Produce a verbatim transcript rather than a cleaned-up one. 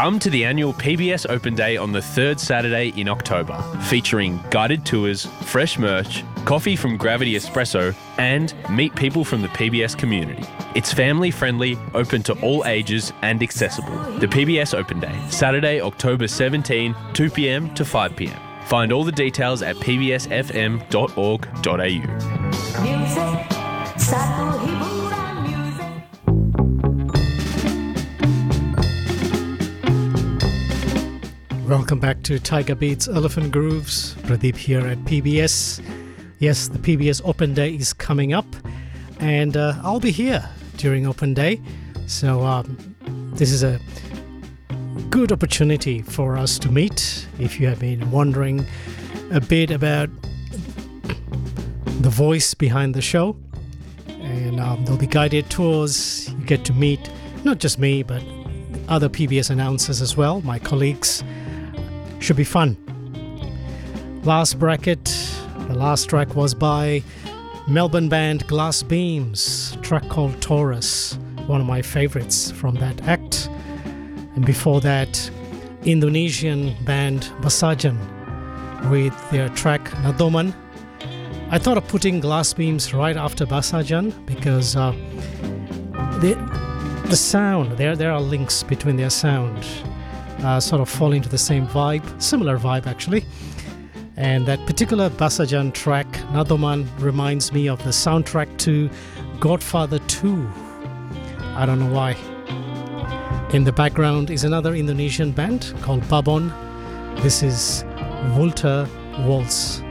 Come to the annual P B S Open Day on the third Saturday in October, featuring guided tours, fresh merch, coffee from Gravity Espresso, and meet people from the P B S community. It's family-friendly, open to all ages and accessible. The P B S Open Day, Saturday, October seventeenth, two p.m. to five p.m. Find all the details at p b s f m dot org dot a u. Music, satu hiburan music. Welcome back to Tiger Beats Elephant Grooves. Pradeep here at P B S. Yes, the P B S Open Day is coming up, and uh, I'll be here during Open Day. So um, this is a good opportunity for us to meet. If you have been wondering a bit about the voice behind the show, and um, there'll be guided tours. You get to meet not just me, but other P B S announcers as well, my colleagues. Should be fun. Last bracket, the last track was by Melbourne band Glass Beams, a track called Taurus, one of my favorites from that act. And before that, Indonesian band Basajan with their track Nadoman. I thought of putting Glass Beams right after Basajan because uh, the, the sound, there, there are links between their sound. Uh, sort of fall into the same vibe, similar vibe actually. And that particular Basajan track, Nadoman, reminds me of the soundtrack to Godfather two. I don't know why. In the background is another Indonesian band called Babon. This is Volta Waltz.